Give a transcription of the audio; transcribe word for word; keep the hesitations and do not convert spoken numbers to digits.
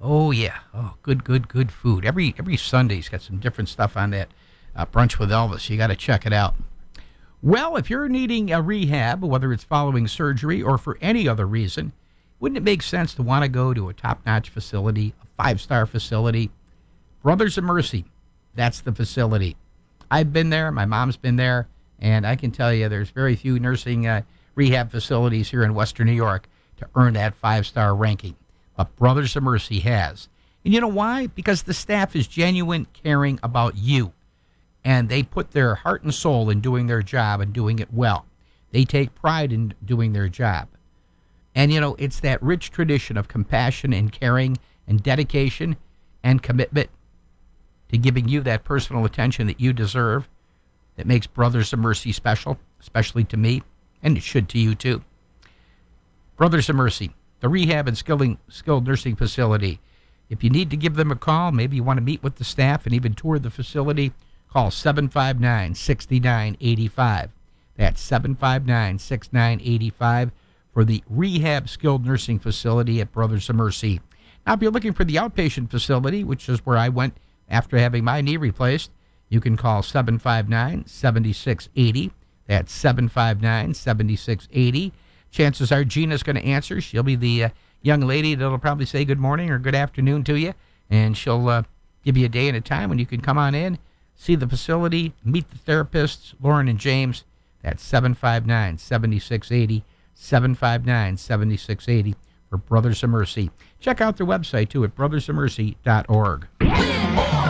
Oh, yeah. Oh, good, good, good food. Every every Sunday's got some different stuff on that uh, Brunch with Elvis. You got to check it out. Well, if you're needing a rehab, whether it's following surgery or for any other reason, wouldn't it make sense to want to go to a top-notch facility, a five-star facility? Brothers of Mercy, that's the facility. I've been there. My mom's been there. And I can tell you there's very few nursing uh, rehab facilities here in Western New York to earn that five-star ranking. But Brothers of Mercy has. And you know why? Because the staff is genuine, caring about you. And they put their heart and soul in doing their job and doing it well. They take pride in doing their job. And, you know, it's that rich tradition of compassion and caring and dedication and commitment to giving you that personal attention that you deserve that makes Brothers of Mercy special, especially to me, and it should to you too. Brothers of Mercy, the rehab and skilling, skilled nursing facility. If you need to give them a call, maybe you want to meet with the staff and even tour the facility, call seven five nine, six nine eight five. That's seven five nine, six nine eight five for the rehab skilled nursing facility at Brothers of Mercy. Now, if you're looking for the outpatient facility, which is where I went after having my knee replaced, you can call seven five nine, seven six eight zero. That's seven five nine, seven six eight zero. Chances are Gina's going to answer. She'll be the uh, young lady that'll probably say good morning or good afternoon to you, and she'll uh, give you a day and a time when you can come on in, see the facility, meet the therapists, Lauren and James. That's seven five nine, seven six eight zero, seven five nine, seven six eight zero for Brothers of Mercy. Check out their website, too, at brothers of mercy dot org.